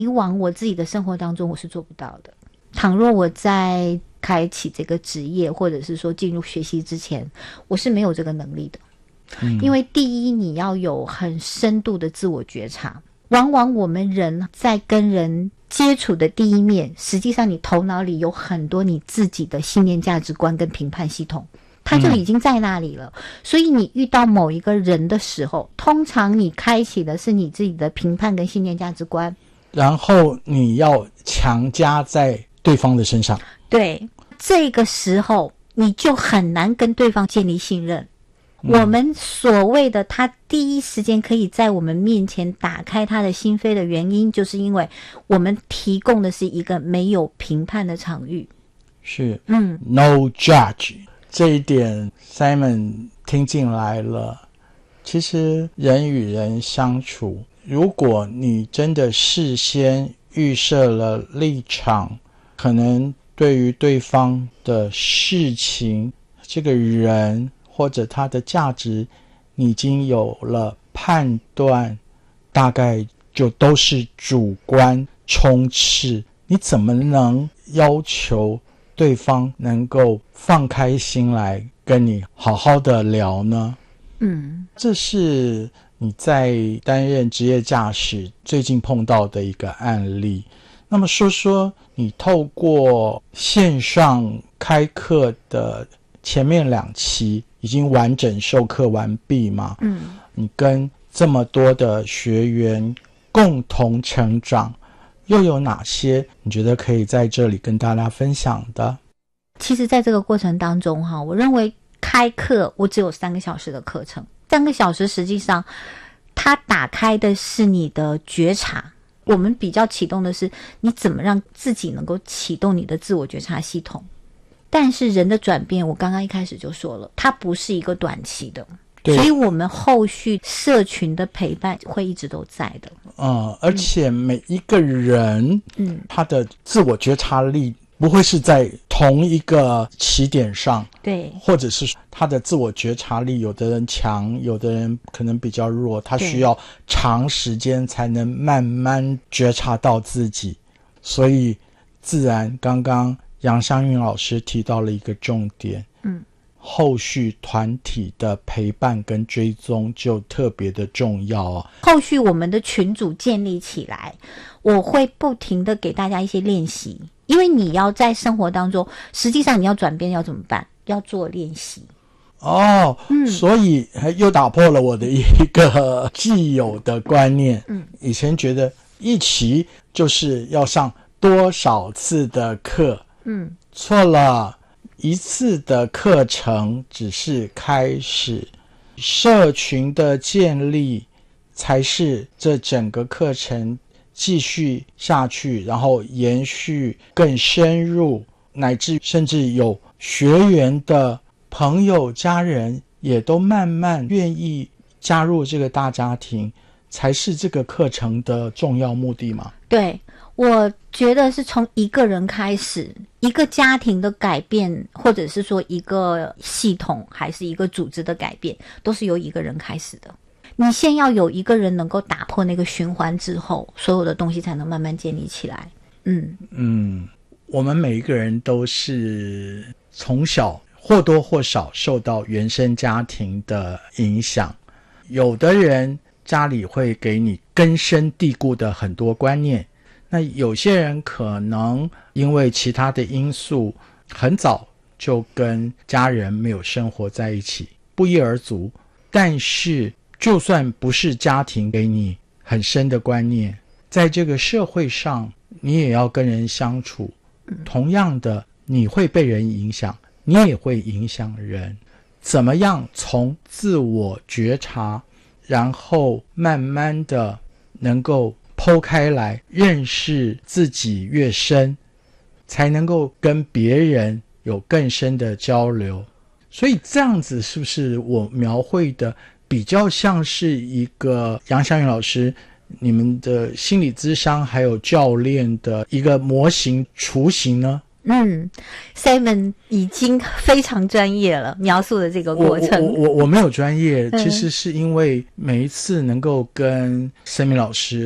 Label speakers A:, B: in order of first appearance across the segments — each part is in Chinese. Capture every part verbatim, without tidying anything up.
A: 以往我自己的生活当中我是做不到的。倘若我在开启这个职业或者是说进入学习之前，我是没有这个能力的。嗯，因为第一，你要有很深度的自我觉察。往往我们人在跟人接触的第一面，实际上你头脑里有很多你自己的信念价值观跟评判系统，它就已经在那里了。嗯，所以你遇到某一个人的时候，通常你开启的是你自己的评判跟信念价值观，
B: 然后你要强加在对方的身上。对，
A: 这个时候你就很难跟对方建立信任。嗯，我们所谓的他第一时间可以在我们面前打开他的心扉的原因，就是因为我们提供的是一个没有评判的场域。
B: 是，嗯 ，no judge。这一点 Simon 听进来了。其实人与人相处，如果你真的事先预设了立场，可能对于对方的事情，这个人或者他的价值，你已经有了判断，大概就都是主观充斥。你怎么能要求对方能够放开心来跟你好好的聊呢？嗯，这是你在担任职业驾驶最近碰到的一个案例。那么说说你透过线上开课的前面两期已经完整授课完毕吗？嗯，你跟这么多的学员共同成长，又有哪些你觉得可以在这里跟大家分享的？
A: 其实在这个过程当中哈，我认为开课我只有三个小时的课程，三个小时实际上它打开的是你的觉察。我们比较启动的是你怎么让自己能够启动你的自我觉察系统。但是人的转变，我刚刚一开始就说了，它不是一个短期的，所以我们后续社群的陪伴会一直都在的。
B: 嗯，而且每一个人，嗯，他的自我觉察力不会是在同一个起点上，对，或者是他的自我觉察力，有的人强，有的人可能比较弱，他需要长时间才能慢慢觉察到自己。所以自然刚刚杨湘韵老师提到了一个重点，嗯，后续团体的陪伴跟追踪就特别的重要哦。
A: 后续我们的群组建立起来，我会不停的给大家一些练习，因为你要在生活当中，实际上你要转变要怎么办？要做练习。
B: 哦，嗯，所以又打破了我的一个既有的观念。嗯，以前觉得一期就是要上多少次的课，嗯，错了，一次的课程只是开始，社群的建立才是这整个课程继续下去，然后延续更深入，乃至甚至有学员的朋友家人也都慢慢愿意加入这个大家庭，才是这个课程的重要目的嘛。
A: 对，我觉得是从一个人开始，一个家庭的改变，或者是说一个系统还是一个组织的改变，都是由一个人开始的。你先要有一个人能够打破那个循环之后，所有的东西才能慢慢建立起来。嗯
B: 嗯，我们每一个人都是从小或多或少受到原生家庭的影响，有的人家里会给你根深蒂固的很多观念，那有些人可能因为其他的因素很早就跟家人没有生活在一起，不一而足。但是就算不是家庭给你很深的观念，在这个社会上你也要跟人相处，同样的你会被人影响，你也会影响人。怎么样从自我觉察，然后慢慢的能够剖开来认识自己越深，才能够跟别人有更深的交流。所以这样子是不是我描绘的比较像是一个杨湘韵老师你们的心理咨商还有教练的一个模型雏形呢？
A: 嗯 Simon 已经非常专业了，描述的这个过程。
B: 我我我我没有专业，其实是因为每一次能够跟森明老师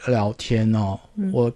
B: 聊天哦，
A: 嗯
B: 我